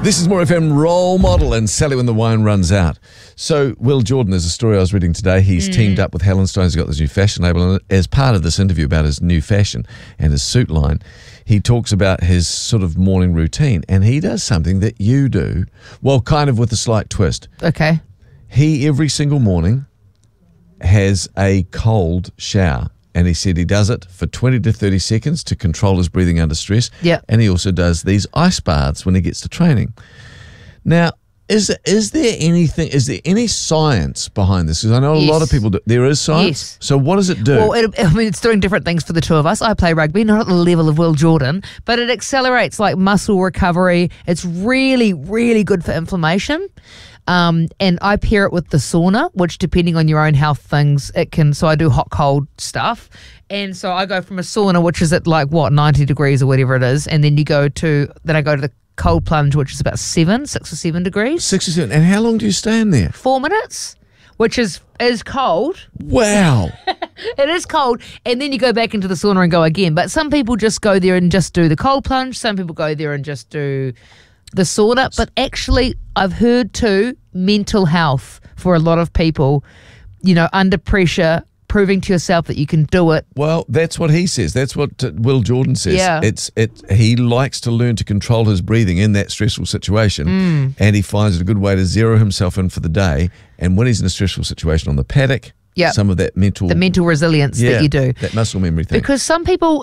This is More FM Role Model and Sally When the Wine Runs Out. So, Will Jordan, there's a story I was reading today. He's teamed up with Helen Stein. He's got this new fashion label. And as part of this interview about his new fashion and his suit line, he talks about his sort of morning routine. And he does something that you do, well, kind of with a slight twist. Okay. He, every single morning, has a cold shower. And he said he does it for 20 to 30 seconds to control his breathing under stress. Yeah. And he also does these ice baths when he gets to training. Now, is there any science behind this? Because I know a lot of people do. There is science? Yes. So what does it do? Well, it's doing different things for the two of us. I play rugby, not at the level of Will Jordan, but it accelerates like muscle recovery. It's really, really good for inflammation. And I pair it with the sauna, which depending on your own health things, it can, so I do hot, cold stuff. And so I go from a sauna, which is at 90 degrees or whatever it is. And then I go to the cold plunge, which is about 6 or 7 degrees. 6 or 7. And how long do you stay in there? 4 minutes, which is cold. Wow. It is cold. And then you go back into the sauna and go again. But some people just go there and just do the cold plunge. Some people go there and just do the sauna. But actually, I've heard too, mental health for a lot of people, under pressure, proving to yourself that you can do it. Well, that's what he says. That's what Will Jordan says. Yeah. He likes to learn to control his breathing in that stressful situation, and he finds it a good way to zero himself in for the day. And when he's in a stressful situation on the paddock, some of that mental resilience that you do, that muscle memory thing. Because some people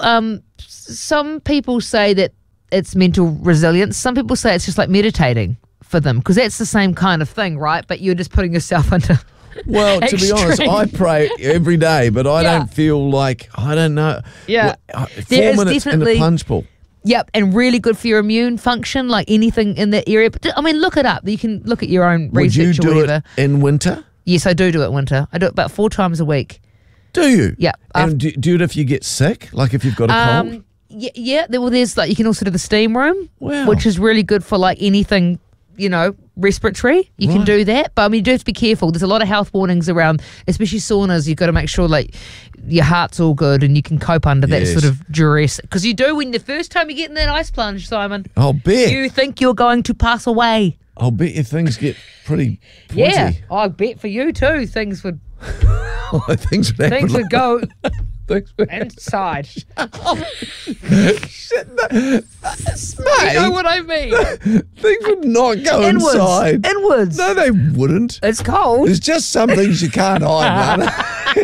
say that it's mental resilience. Some people say it's just like meditating for them, because that's the same kind of thing, right? But you're just putting yourself under. Well, to be honest, I pray every day, but I don't feel like, I don't know. Yeah. 4 minutes in the plunge pool. Yep, and really good for your immune function, like anything in that area. But I mean, look it up. You can look at your own research or whatever. Would you do it in winter? Yes, I do it winter. I do it about 4 times a week. Do you? Yeah. And do you do it if you get sick, like if you've got a cold? Yeah. Well, there's you can also do the steam room, wow, which is really good for anything, respiratory. You can do that. But I mean, you do have to be careful. There's a lot of health warnings around, especially saunas. You've got to make sure your heart's all good and you can cope under that sort of duress. Because you do when the first time you get in that ice plunge, Simon. I'll bet. You think you're going to pass away. I'll bet you things get pretty pointy. Yeah, I bet for you too. Things would things would go inside. You know what I mean? Things would not go inside. Inwards. No, they wouldn't. It's cold. There's just some things you can't hide, man.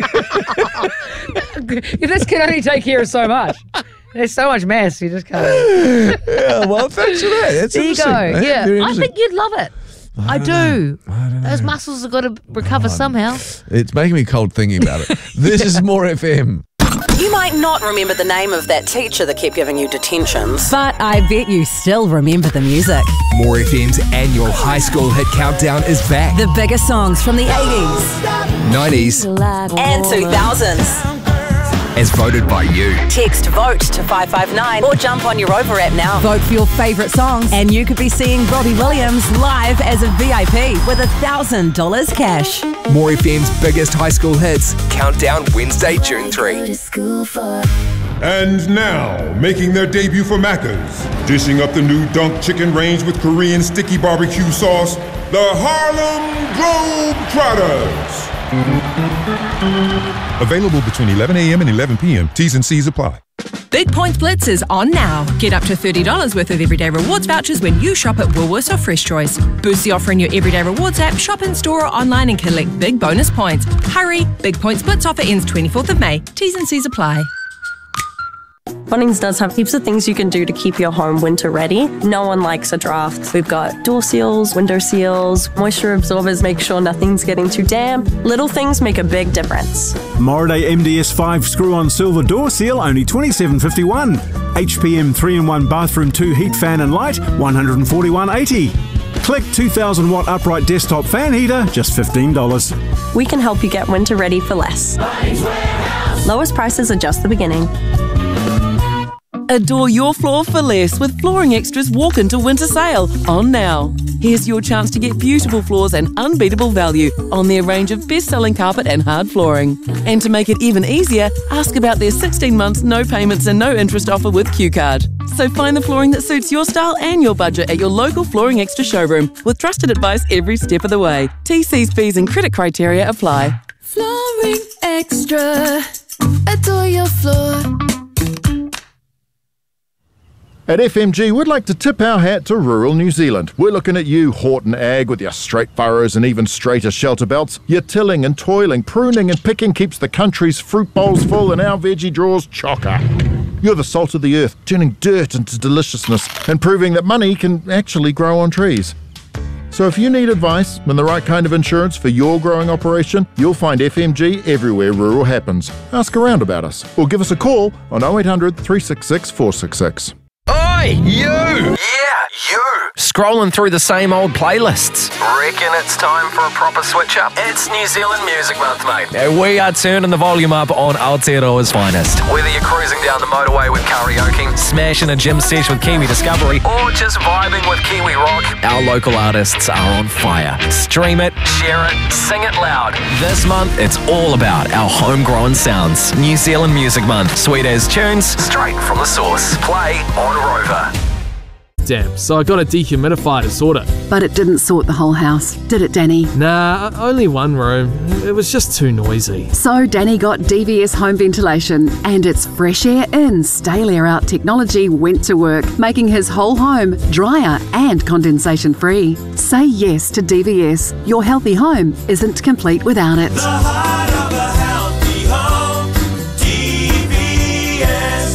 This can only take care of so much. There's so much mess, you just can't. Yeah, well, thanks for that. That's there you go. Man. Yeah, I think you'd love it. I do. I don't know. Those muscles have got to recover somehow. It's making me cold thinking about it. This is More FM. You might not remember the name of that teacher that kept giving you detentions, but I bet you still remember the music. More FM's annual high school hit countdown is back. The biggest songs from the 80s, 90s, and 2000s. As voted by you. Text VOTE to 559 or jump on your Rover app now. Vote for your favourite songs and you could be seeing Robbie Williams live as a VIP with $1,000 cash. More FM's biggest high school hits. Countdown Wednesday, June 3. And now, making their debut for Macca's, dishing up the new Dunk Chicken range with Korean sticky barbecue sauce, the Harlem Globetrotters. Available between 11 a.m. and 11 p.m. T's and C's apply. Big Points Blitz is on now. Get up to $30 worth of Everyday Rewards vouchers when you shop at Woolworths or Fresh Choice. Boost the offer in your Everyday Rewards app, shop in store or online and collect big bonus points. Hurry! Big Points Blitz offer ends 24th of May. T's and C's apply. Bunnings does have heaps of things you can do to keep your home winter ready. No one likes a draft. We've got door seals, window seals, moisture absorbers, make sure nothing's getting too damp. Little things make a big difference. Moraday MDS5 screw-on silver door seal, only $27.51. HPM 3-in-1 bathroom 2 heat fan and light, $141.80. Click 2,000 watt upright desktop fan heater, just $15. We can help you get winter ready for less. Lowest prices are just the beginning. Adore your floor for less with Flooring Extra's Walk Into Winter Sale on now. Here's your chance to get beautiful floors and unbeatable value on their range of best-selling carpet and hard flooring. And to make it even easier, ask about their 16 months no payments and no interest offer with Q-Card. So find the flooring that suits your style and your budget at your local Flooring Extra showroom with trusted advice every step of the way. TCs, fees and credit criteria apply. Flooring Extra. Adore your floor. At FMG, we'd like to tip our hat to rural New Zealand. We're looking at you, Horton Ag, with your straight furrows and even straighter shelter belts. Your tilling and toiling, pruning and picking keeps the country's fruit bowls full and our veggie drawers chocker. You're the salt of the earth, turning dirt into deliciousness and proving that money can actually grow on trees. So if you need advice and the right kind of insurance for your growing operation, you'll find FMG everywhere rural happens. Ask around about us or give us a call on 0800 366 466. Oi, you! Yeah, you! Scrolling through the same old playlists. Reckon it's time for a proper switch up? It's New Zealand Music Month, mate. We are turning the volume up on Aotearoa's finest. Whether you're cruising down the motorway with karaoke, smashing a gym sesh with Kiwi Discovery, or just vibing with Kiwi rock, our local artists are on fire. Stream it, share it, sing it loud. This month, it's all about our homegrown sounds. New Zealand Music Month. Sweet as tunes, straight from the source. Play on Rover. Damn, so I got a dehumidifier to sort it. But it didn't sort the whole house, did it, Danny? Nah, only one room. It was just too noisy. So Danny got DVS Home Ventilation, and its fresh air in, stale air out technology went to work, making his whole home drier and condensation free. Say yes to DVS. Your healthy home isn't complete without it. The heart of a healthy home, DVS.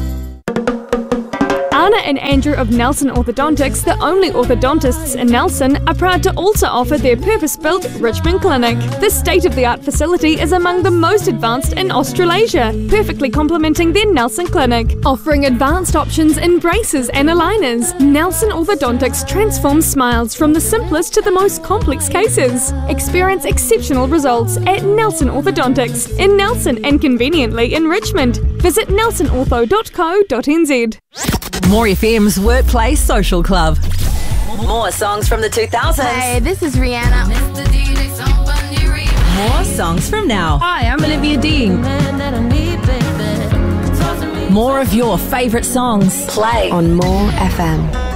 Anna and Andrew of Nelson Orthodontics, the only orthodontists in Nelson, are proud to also offer their purpose-built Richmond Clinic. This state-of-the-art facility is among the most advanced in Australasia, perfectly complementing their Nelson Clinic. Offering advanced options in braces and aligners, Nelson Orthodontics transforms smiles from the simplest to the most complex cases. Experience exceptional results at Nelson Orthodontics in Nelson and conveniently in Richmond. Visit nelsonortho.co.nz. More FM's Workplace Social Club. More songs from the 2000s. Hey, this is Rihanna. More songs from now. Hi, I'm Olivia Dean. More of your favourite songs. Play on More FM.